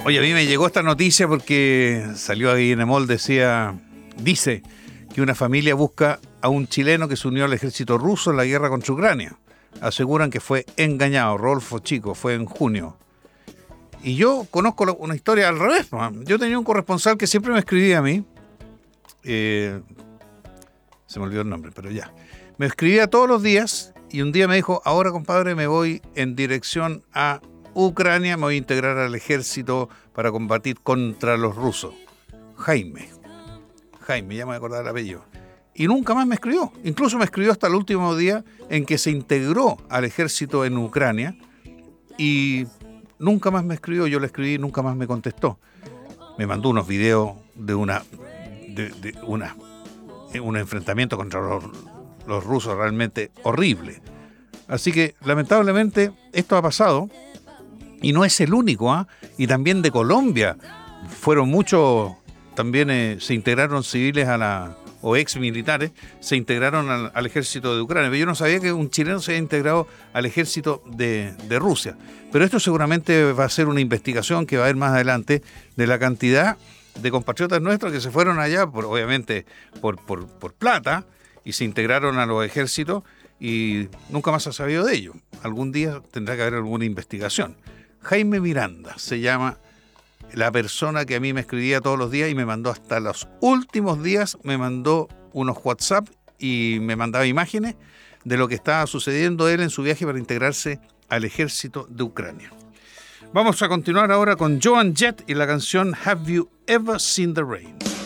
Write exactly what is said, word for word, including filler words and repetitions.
Oye, a mí me llegó esta noticia porque salió ahí en el mall, decía, dice que una familia busca a un chileno que se unió al ejército ruso en la guerra contra Ucrania. Aseguran que fue engañado. Rodolfo Chico, fue en junio. Y yo conozco una historia al revés. Yo tenía un corresponsal que siempre me escribía a mí. Eh, se me olvidó el nombre, pero ya. Me escribía todos los días y un día me dijo, ahora compadre me voy en dirección a Ucrania, me voy a integrar al ejército para combatir contra los rusos. Jaime. Jaime, ya me voy a acordar el apellido. Y nunca más me escribió. Incluso me escribió hasta el último día en que se integró al ejército en Ucrania y nunca más me escribió. Yo le escribí y nunca más me contestó. Me mandó unos videos de una de, de una un enfrentamiento contra los, los rusos realmente horrible. Así que lamentablemente esto ha pasado y no es el único, ¿eh? Y también de Colombia fueron muchos, también eh, se integraron civiles a la o ex militares, se integraron al, al ejército de Ucrania. Pero yo no sabía que un chileno se había integrado al ejército de, de Rusia. Pero esto seguramente va a ser una investigación que va a haber más adelante de la cantidad de compatriotas nuestros que se fueron allá, por, obviamente por, por, por plata, y se integraron a los ejércitos y nunca más se ha sabido de ellos. Algún día tendrá que haber alguna investigación. Jaime Miranda se llama la persona que a mí me escribía todos los días y me mandó hasta los últimos días, me mandó unos WhatsApp y me mandaba imágenes de lo que estaba sucediendo él en su viaje para integrarse al ejército de Ucrania. Vamos a continuar ahora con Joan Jett y la canción Have You Ever Seen the Rain?